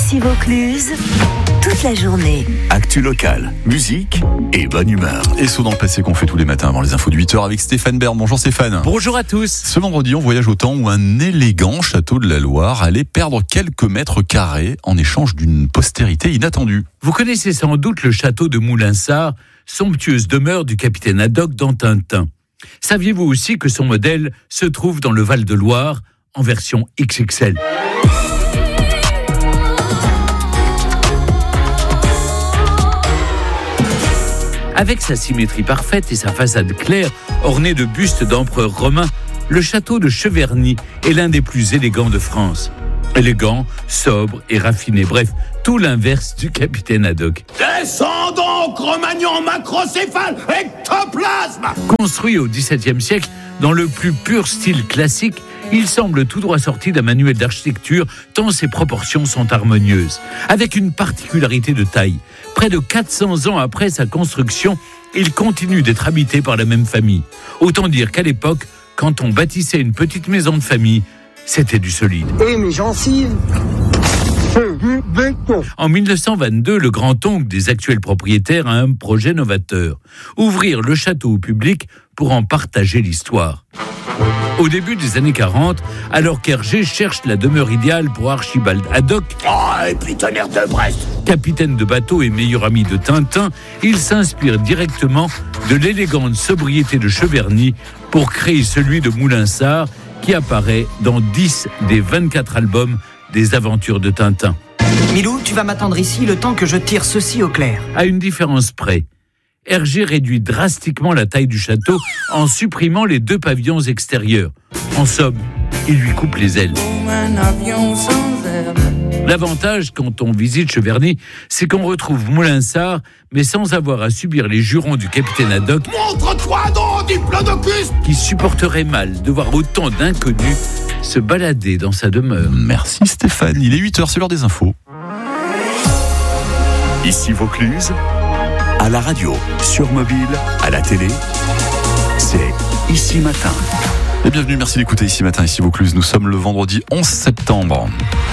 Ici Vaucluse, toute la journée. Actu locale, musique et bonne humeur. Et saut dans le passé qu'on fait tous les matins avant les infos de 8h avec Stéphane Bern. Bonjour Stéphane. Bonjour à tous. Ce vendredi, on voyage au temps où un élégant château de la Loire allait perdre quelques mètres carrés en échange d'une postérité inattendue. Vous connaissez sans doute le château de Moulinsart, somptueuse demeure du capitaine Haddock dans Tintin. Saviez-vous aussi que son modèle se trouve dans le Val-de-Loire en version XXL ? Avec sa symétrie parfaite et sa façade claire, ornée de bustes d'empereurs romains, le château de Cheverny est l'un des plus élégants de France. Élégant, sobre et raffiné, bref, tout l'inverse du capitaine Haddock. Descendons, Cro-Magnon, macrocéphale, ectoplasme. Construit au XVIIe siècle, dans le plus pur style classique, il semble tout droit sorti d'un manuel d'architecture tant ses proportions sont harmonieuses. Avec une particularité de taille, près de 400 ans après sa construction, il continue d'être habité par la même famille. Autant dire qu'à l'époque, quand on bâtissait une petite maison de famille, c'était du solide. Et mes gencives, c'est du béton. En 1922, le grand-oncle des actuels propriétaires a un projet novateur. Ouvrir le château au public pour en partager l'histoire. Au début des années 40, alors qu'Hergé cherche la demeure idéale pour Archibald Haddock, Oh, et puis tonnerre de Brest. capitaine de bateau et meilleur ami de Tintin, il s'inspire directement de l'élégante sobriété de Cheverny pour créer celui de Moulinsart qui apparaît dans 10 des 24 albums des aventures de Tintin. Milou, tu vas m'attendre ici le temps que je tire ceci au clair. À une différence près, Hergé réduit drastiquement la taille du château en supprimant les 2 pavillons extérieurs. En somme, il lui coupe les ailes. L'avantage quand on visite Cheverny, c'est qu'on retrouve Moulinsart, mais sans avoir à subir les jurons du capitaine Haddock, Montre-toi donc, diplodocus. qui supporterait mal de voir autant d'inconnus se balader dans sa demeure. Merci Stéphane, il est 8h, c'est l'heure des infos. Ici Vaucluse, à la radio, sur mobile, à la télé, c'est Ici Matin. Et bienvenue, merci d'écouter Ici Matin, Ici Vaucluse. Nous sommes le vendredi 11 septembre.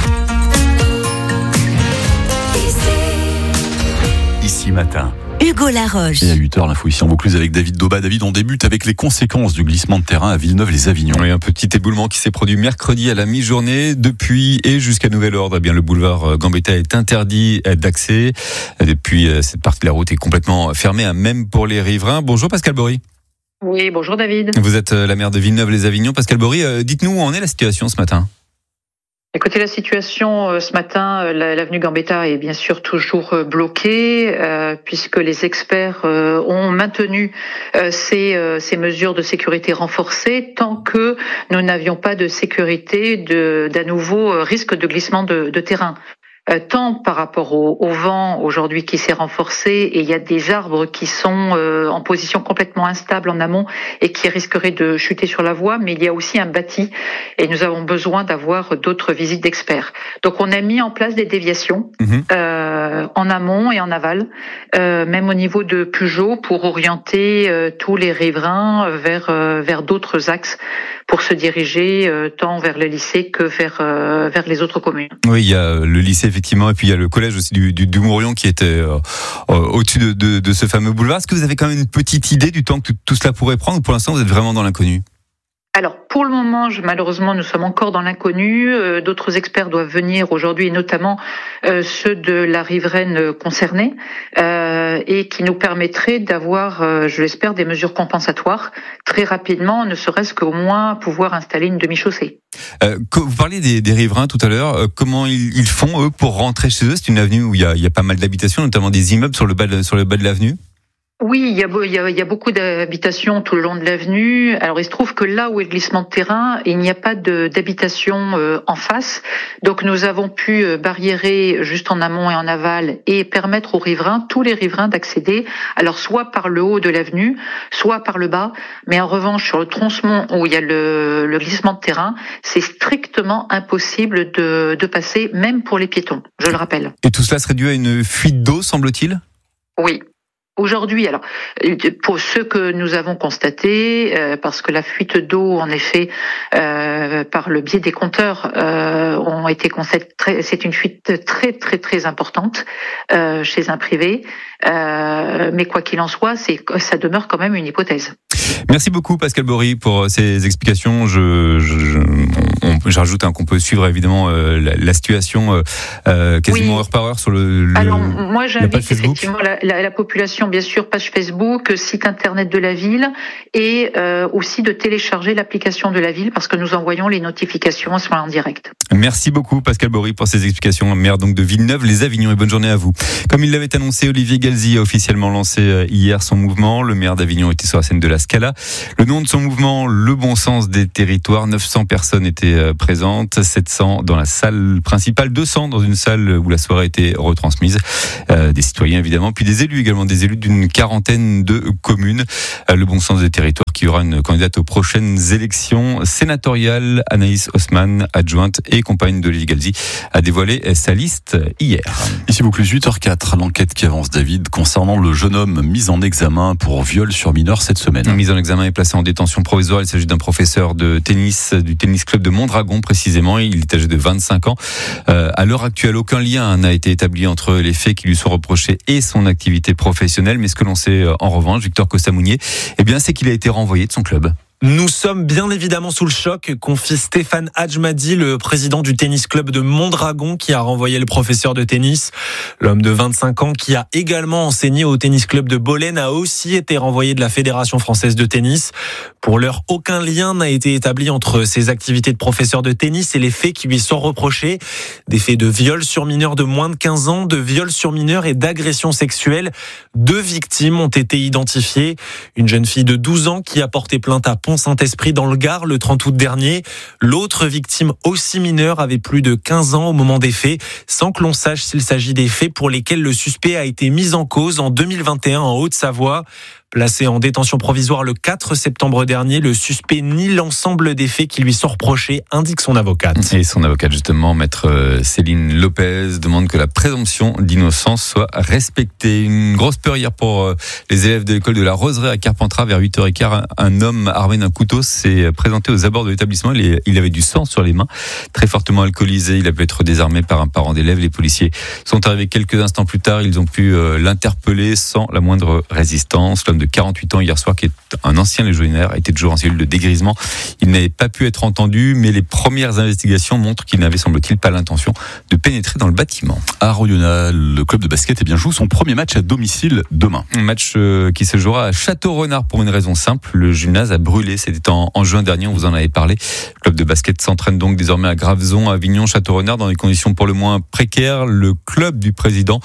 Ici Matin. Hugo Laroche. Et à 8h, l'info ici en Vaucluse avec David Dauba. David, on débute avec les conséquences du glissement de terrain à Villeneuve-les-Avignon. Oui, un petit éboulement qui s'est produit mercredi à la mi-journée. Depuis et jusqu'à nouvel ordre, eh bien, le boulevard Gambetta est interdit d'accès. Depuis, cette partie de la route est complètement fermée, même pour les riverains. Bonjour Pascal Bory. Oui, bonjour David. Vous êtes la maire de Villeneuve-les-Avignon. Pascal Bory, dites-nous où en est la situation ce matin. Écoutez, la situation ce matin, l'avenue Gambetta est bien sûr toujours bloquée puisque les experts ont maintenu ces mesures de sécurité renforcées tant que nous n'avions pas de sécurité d'un nouveau risque de glissement de terrain. Tant par rapport au vent aujourd'hui qui s'est renforcé et il y a des arbres qui sont en position complètement instable en amont et qui risqueraient de chuter sur la voie, mais il y a aussi un bâti et nous avons besoin d'avoir d'autres visites d'experts. Donc on a mis en place des déviations en amont et en aval, même au niveau de Pujol pour orienter tous les riverains vers d'autres axes pour se diriger tant vers le lycée que vers les autres communes. Oui, il y a le lycée effectivement, et puis il y a le collège aussi du Mourion qui était au-dessus de ce fameux boulevard. Est-ce que vous avez quand même une petite idée du temps que tout cela pourrait prendre ou pour l'instant vous êtes vraiment dans l'inconnu ? Alors, pour le moment, malheureusement, nous sommes encore dans l'inconnu. D'autres experts doivent venir aujourd'hui, et notamment ceux de la riveraine concernée, et qui nous permettraient d'avoir, je l'espère, des mesures compensatoires très rapidement, ne serait-ce qu'au moins pouvoir installer une demi-chaussée. Vous parliez des riverains tout à l'heure. Comment ils font, eux, pour rentrer chez eux ? C'est une avenue où il y a pas mal d'habitations, notamment des immeubles sur le bas de l'avenue. Oui, il y a beaucoup d'habitations tout le long de l'avenue. Alors, il se trouve que là où est le glissement de terrain, il n'y a pas d'habitation en face. Donc, nous avons pu barriérer juste en amont et en aval et permettre aux riverains, tous les riverains, d'accéder, alors soit par le haut de l'avenue, soit par le bas. Mais en revanche, sur le tronçon où il y a le glissement de terrain, c'est strictement impossible de passer, même pour les piétons, je le rappelle. Et tout cela serait dû à une fuite d'eau, semble-t-il ? Oui. Aujourd'hui, alors pour ceux que nous avons constatés, parce que la fuite d'eau, en effet, par le biais des compteurs, ont été constatées. C'est une fuite très très très importante chez un privé, mais quoi qu'il en soit, ça demeure quand même une hypothèse. Merci beaucoup Pascal Bory pour ces explications. J'ajoute qu'on peut suivre évidemment la situation quasiment heure par heure sur Alors moi j'invite effectivement la population, bien sûr, page Facebook, site internet de la ville, et aussi de télécharger l'application de la ville, parce que nous envoyons les notifications en direct. Merci beaucoup Pascal Bory pour ces explications. Maire donc de Villeneuve-les-Avignon, et bonne journée à vous. Comme il l'avait annoncé, Olivier Galzi a officiellement lancé hier son mouvement. Le maire d'Avignon était sur la scène de la Scala. Le nom de son mouvement, le bon sens des territoires. 900 personnes étaient présentes, 700 dans la salle principale, 200 dans une salle où la soirée était retransmise. Des citoyens évidemment, puis des élus également, des élus d'une quarantaine de communes. Le bon sens des territoires qui aura une candidate aux prochaines élections sénatoriales. Anaïs Haussmann, adjointe et compagne d'Olivier Galzi, a dévoilé sa liste hier. Ici Vaucluse, 8h04, l'enquête qui avance, David, concernant le jeune homme mis en examen pour viol sur mineur cette semaine. Mise en examen et placé en détention provisoire. Il s'agit d'un professeur de tennis du tennis club de Mondragon précisément. Il est âgé de 25 ans. À l'heure actuelle, aucun lien n'a été établi entre les faits qui lui sont reprochés et son activité professionnelle. Mais ce que l'on sait en revanche, Victor Costa-Mounier, c'est qu'il a été renvoyé de son club. Nous sommes bien évidemment sous le choc, confie Stéphane Hadjmadi, le président du tennis club de Mondragon, qui a renvoyé le professeur de tennis. L'homme de 25 ans, qui a également enseigné au tennis club de Bolène, a aussi été renvoyé de la Fédération française de tennis. Pour l'heure, aucun lien n'a été établi entre ses activités de professeur de tennis et les faits qui lui sont reprochés. Des faits de viol sur mineurs de moins de 15 ans, de viol sur mineurs et d'agression sexuelle. 2 victimes ont été identifiées. Une jeune fille de 12 ans qui a porté plainte à Pont-Saint-Esprit dans le Gard le 30 août dernier. L'autre victime, aussi mineure, avait plus de 15 ans au moment des faits, sans que l'on sache s'il s'agit des faits pour lesquels le suspect a été mis en cause en 2021 en Haute-Savoie. Placé en détention provisoire le 4 septembre dernier, le suspect nie l'ensemble des faits qui lui sont reprochés, indique son avocate. Et son avocate, justement, maître Céline Lopez, demande que la présomption d'innocence soit respectée. Une grosse peur hier pour les élèves de l'école de la Roseraie à Carpentras. Vers 8h15, un homme armé d'un couteau s'est présenté aux abords de l'établissement. Il avait du sang sur les mains, très fortement alcoolisé. Il a pu être désarmé par un parent d'élève. Les policiers sont arrivés quelques instants plus tard. Ils ont pu l'interpeller sans la moindre résistance. L'homme de 48 ans hier soir, qui est un ancien légionnaire, était toujours en cellule de dégrisement. Il n'avait pas pu être entendu, mais les premières investigations montrent qu'il n'avait, semble-t-il, pas l'intention de pénétrer dans le bâtiment. À Oyonnax, le club de basket joue son premier match à domicile demain. Un match qui se jouera à Château-Renard pour une raison simple. Le gymnase a brûlé. C'était en juin dernier, on vous en avait parlé. Le club de basket s'entraîne donc désormais à Graveson, Avignon, Château-Renard, dans des conditions pour le moins précaires. Le club du président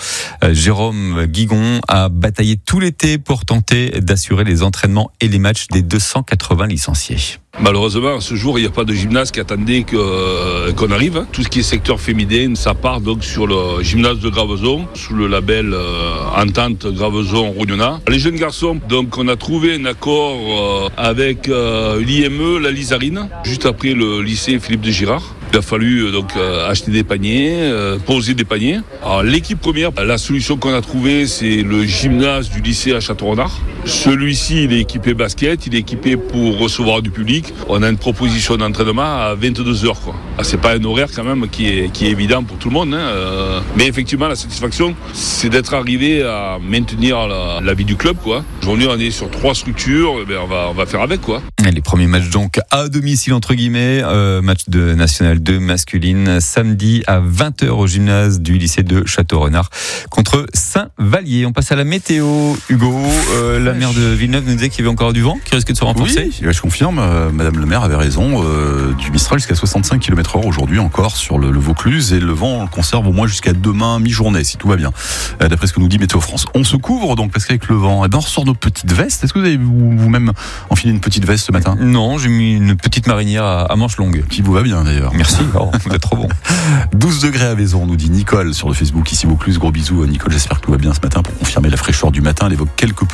Jérôme Guigon a bataillé tout l'été pour tenter d'assurer les entraînements et les matchs des 280 licenciés. Malheureusement, à ce jour, il n'y a pas de gymnase qui attendait qu'on arrive. Tout ce qui est secteur féminin, ça part donc sur le gymnase de Graveson, sous le label Entente Graveson-Rognona. Les jeunes garçons, donc on a trouvé un accord avec l'IME, la Lizarine, juste après le lycée Philippe de Girard. Il a fallu donc acheter des paniers, poser des paniers. Alors, l'équipe première, la solution qu'on a trouvée, c'est le gymnase du lycée à Château-Renard. Celui-ci, il est équipé basket, il est équipé pour recevoir du public. On a une proposition d'entraînement à 22 heures, quoi. C'est pas un horaire quand même qui est évident pour tout le monde, hein. Mais effectivement, la satisfaction, c'est d'être arrivé à maintenir la vie du club, quoi. Aujourd'hui, on est sur 3 structures, on va faire avec, quoi. Les premiers matchs donc à domicile entre guillemets, match de National 2 masculine samedi à 20h au gymnase du lycée de Château-Renard contre Saint-Vallier. On passe à la météo. Hugo, la maire de Villeneuve nous disait qu'il y avait encore du vent qui risquait de se renforcer. Oui, je confirme, Madame le maire avait raison, du Mistral jusqu'à 65 km/h aujourd'hui encore sur le Vaucluse, et le vent on le conserve au moins jusqu'à demain mi-journée si tout va bien, d'après ce que nous dit Météo France. On se couvre donc parce qu'avec le vent, on ressort nos petites vestes. Est-ce que vous avez vous-même enfilé une petite veste ce matin? Non, j'ai mis une petite marinière à manches longues. Qui vous va bien d'ailleurs. Merci, vous êtes trop bon. 12 degrés à Vaison, nous dit Nicole sur le Facebook ici Vaucluse. Gros bisous Nicole, j'espère que tout va bien ce matin pour confirmer la fraîcheur du matin. Elle évoque quelques petits nuages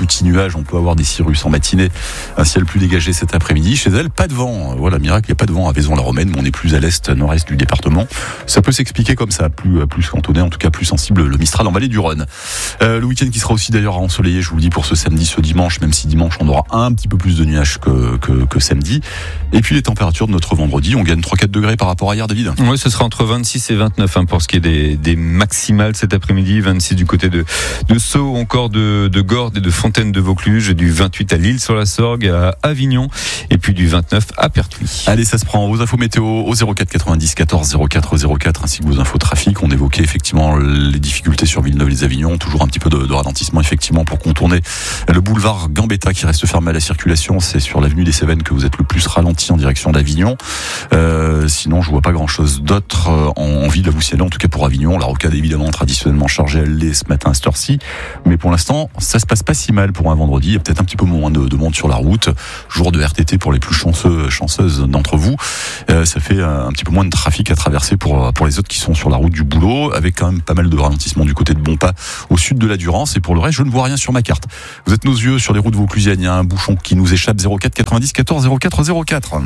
nuages, on peut avoir des cirrus en matinée, un ciel plus dégagé cet après-midi. Chez elle, pas de vent. Voilà, miracle, il n'y a pas de vent à Vaison-la-Romaine, mais on est plus à l'est, nord-est du département. Ça peut s'expliquer comme ça, plus cantonné, en tout cas plus sensible, le Mistral en vallée du Rhône. Le week-end qui sera aussi d'ailleurs ensoleillé, je vous le dis, pour ce samedi, ce dimanche, même si dimanche on aura un petit peu plus de nuages que samedi. Et puis les températures de notre vendredi, on gagne 3-4 degrés par rapport à hier, David. Oui, ce sera entre 26 et 29 pour ce qui est des maximales cet après-midi. 26 du côté de Sceaux, encore de Gordes et de Fontaine-de-Vaucluse, du 28 à L'Isle-sur-la-Sorgue, à Avignon, et puis du 29 à Pertuis. Allez, ça se prend. Vos infos météo au 04 90 14 04 04, ainsi que vos infos trafic. On évoquait effectivement les difficultés sur Villeneuve-les-Avignon, toujours un petit peu de ralentissement effectivement pour contourner le boulevard Gambetta qui reste fermé à la circulation. C'est sur l'avenue des Cévennes que vous êtes le plus ralenti en direction d'Avignon. Sinon, je vois pas grand-chose d'autre en ville à vous signaler, en tout cas pour Avignon. La rocade évidemment traditionnellement chargée, elle l'est ce matin à cette heure-ci, mais pour l'instant, ça se passe pas si mal pour un vendredi. Il y a peut-être un petit peu moins de monde sur la route. Jour de RTT pour les plus chanceuses d'entre vous. Ça fait un petit peu moins de trafic à traverser pour les autres qui sont sur la route du boulot, avec quand même pas mal de ralentissement du côté de Bonpas au sud de la Durance. Et pour le reste, je ne vois rien sur ma carte. Vous êtes nos yeux sur les routes vauclusiennes. Il y a un bouchon qui nous échappe. 04 90 14 04 04.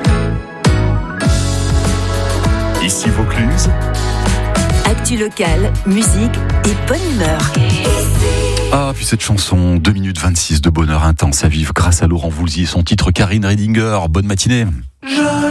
Ici Vaucluse. Actu locale, musique et bonne humeur. Ah, puis cette chanson, 2 minutes 26 de bonheur intense à vivre grâce à Laurent Voulzy et son titre Karine Redinger. Bonne matinée.